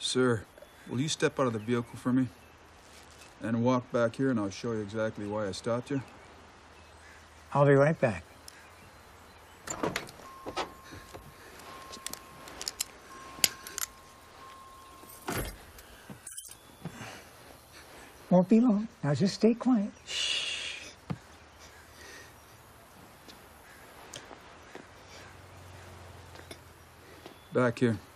Sir, will you step out of the vehicle for me? And walk back here and I'll show you exactly why I stopped you. I'll be right back. Won't be long. Now just stay quiet. Shh. Back here.